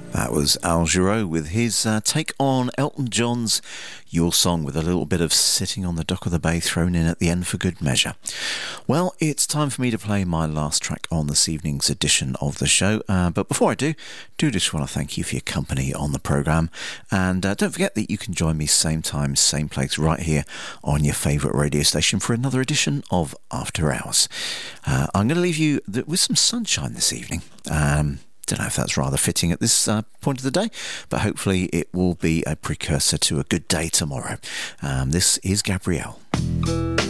That was Al Jarreau with his take on Elton John's Your Song, with a little bit of Sitting on the Dock of the Bay thrown in at the end for good measure. Well, it's time for me to play my last track on this evening's edition of the show. But before I do just want to thank you for your company on the programme. And don't forget that you can join me same time, same place, right here on your favourite radio station for another edition of After Hours. I'm going to leave you with some sunshine this evening. Don't know if that's rather fitting at this point of the day, but hopefully it will be a precursor to a good day tomorrow. This is Gabrielle.